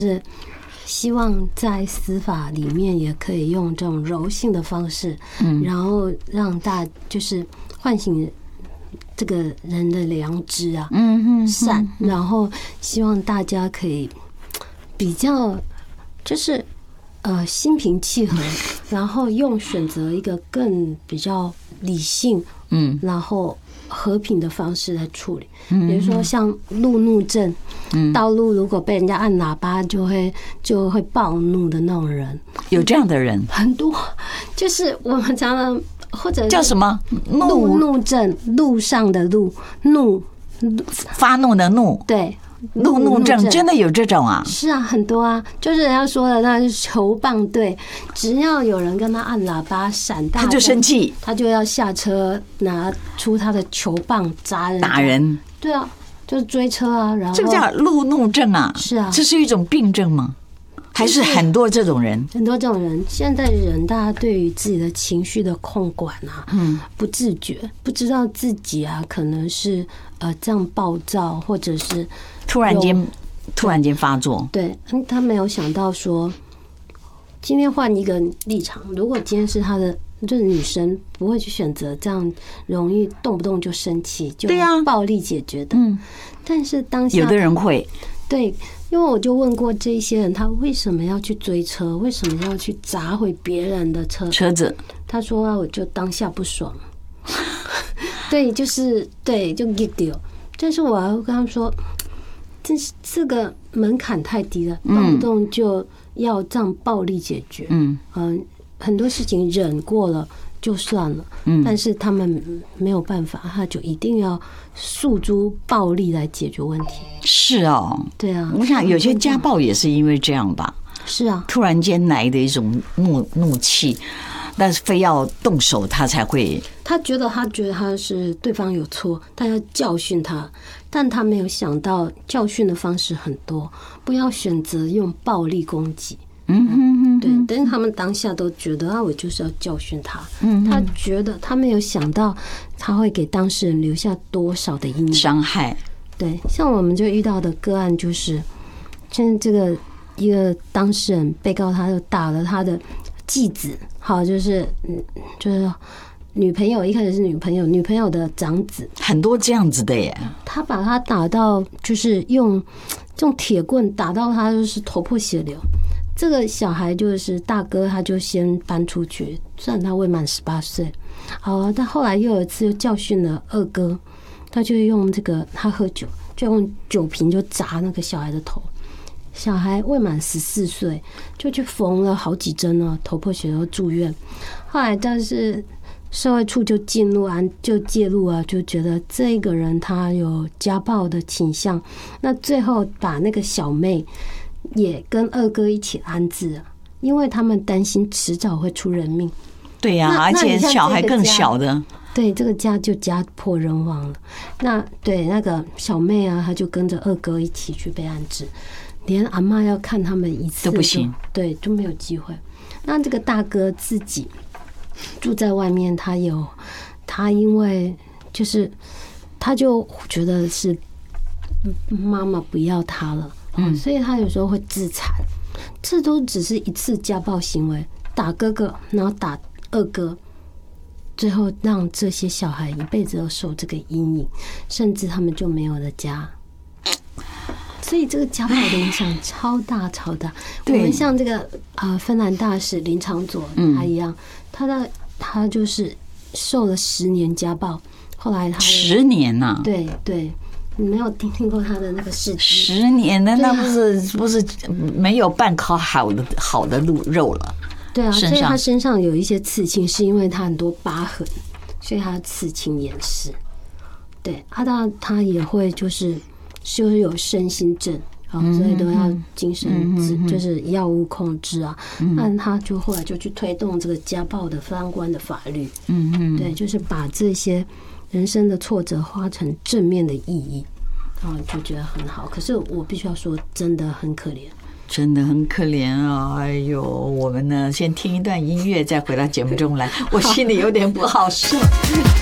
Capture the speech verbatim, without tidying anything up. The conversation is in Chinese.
是希望在司法里面也可以用这种柔性的方式，嗯，然后让大就是唤醒这个人的良知啊，嗯嗯，善，然后希望大家可以比较就是呃心平气和，然后用选择一个更比较理性，嗯，然后和平的方式来处理。比如说像路怒症，道路如果被人家按喇叭就会就会暴怒的那种人， 有这样的人很多，就是我们常常或者叫什么路怒症，路上的路怒， 发怒的怒， 对。 路怒症真的有这种啊？ 是啊，很多啊，就是人家说的那是球棒队，只要有人跟他按喇叭闪大， 他就生气， 他就要下车拿出他的球棒砸人打人。 对啊，就是追车啊，然后这个叫路怒症啊？ 是啊， 这是一种病症吗？还是很多这种人？ 很多这种人，现在人大家对于自己的情绪的控管啊，嗯，不自觉，不知道自己啊，可能是呃这样暴躁，或者是突然间突然间发作。 对，他没有想到说，今天换一个立场，如果今天是他的，就是女生不会去选择这样容易动不动就生气，就暴力解决的。嗯，但是当下有的人会。 对，因为我就问过这些人，他为什么要去追车？为什么要去砸毁别人的车车子？ 他说啊，我就当下不爽。对，就是对，就 get 掉。但是我要跟他们说，这这个门槛太低了，动不动就要这样暴力解决。嗯嗯，很多事情忍过了就算了，嗯，但是他们没有办法，他就一定要诉诸暴力来解决问题。 是哦， 对啊， 我想有些家暴也是因为这样吧。 是啊， 突然间来的一种怒怒气，但是非要动手，他才会。 他觉得他觉得他是对方有错，他要教训他，但他没有想到教训的方式很多，不要选择用暴力攻击。嗯哼哼，对，但是他们当下都觉得啊，我就是要教训他。嗯，他觉得他没有想到他会给当事人留下多少的阴影伤害。 对，像我们就遇到的个案就是，现在这个一个当事人被告他就打了他的继子，好，就是嗯，就是女朋友，一开始是女朋友，女朋友的长子， 很多这样子的耶。 他把他打到，就是用用铁棍打到他，就是头破血流。这个小孩就是大哥，他就先搬出去，虽然他未满十八岁。好，但后来又有一次又教训了二哥，他就用这个，他喝酒就用酒瓶就砸那个小孩的头。小孩未满十四岁，就去缝了好几针啊，头破血流住院。后来但是社会处就进入啊，就介入啊，就觉得这个人他有家暴的倾向。那最后把那个小妹也跟二哥一起安置，因为他们担心迟早会出人命。 对呀、啊，而且小孩更小的， 对，这个家就家破人亡了。那对那个小妹啊，她就跟着二哥一起去被安置，连阿嬷要看他们一次都不行， 对，就没有机会。那这个大哥自己住在外面，他有他因为就是他就觉得是妈妈不要他了。嗯，所以他有时候会自残，这都只是一次家暴行为，打哥哥，然后打二哥，最后让这些小孩一辈子都受这个阴影，甚至他们就没有了家。所以这个家暴的影响超大超大。我们像这个呃芬兰大使林长佐他一样，他的他就是受了十年家暴，后来他十年呐、啊， 对对。你没有听听过他的那个事迹？ 十年的那不是不是没有半颗好的好的肉肉了。 对啊，所以他身上有一些刺青，是因为他很多疤痕，所以他刺青掩饰。对，他他他也会就是就是有身心症啊，所以都要精神治，就是药物控制啊。但他就后来就去推动这个家暴的相关的法律。嗯嗯，对，就是把这些人生的挫折化成正面的意义，然后就觉得很好。可是我必须要说，真的很可怜， 真的很可怜啊！哎呦，我们呢，先听一段音乐，再回到节目中来。我心里有点不好受。